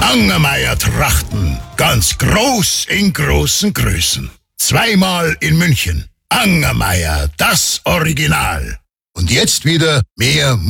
Angermeier Trachten. Ganz groß in großen Größen. Zweimal in München. Angermeier, das Original. Und jetzt wieder mehr